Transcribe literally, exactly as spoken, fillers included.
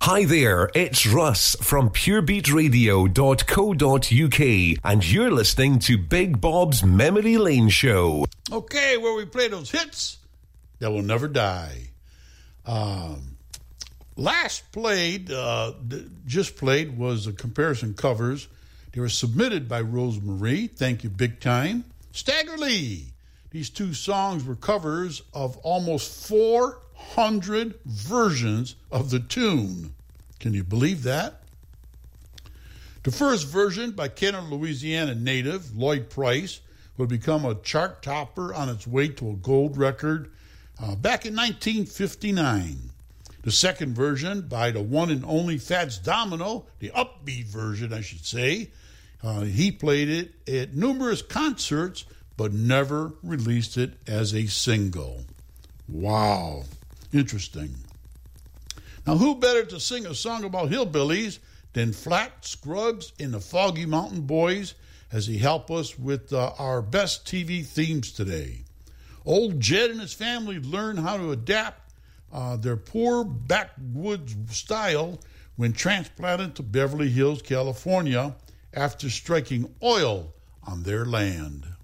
Hi there, it's Russ from pure beat radio dot co dot uk, and you're listening to Big Bob's Memory Lane Show. Okay, where we play those hits that will never die. Um, last played, uh, just played, was a comparison covers. They were submitted by Rosemarie. Thank you, big time. Stagger Lee. These two songs were covers of almost four hundred versions of the tune. Can you believe that? The first version, by Kenner, Louisiana native Lloyd Price, would become a chart topper on its way to a gold record uh, back in nineteen fifty-nine. The second version, by the one and only Fats Domino, the upbeat version, I should say, uh, he played it at numerous concerts, but never released it as a single. Wow. Interesting. Now, who better to sing a song about hillbillies than Flat Scruggs and the Foggy Mountain Boys as he help us with uh, our best T V themes today. Old Jed and his family learned how to adapt uh, their poor backwoods style when transplanted to Beverly Hills, California, after striking oil on their land.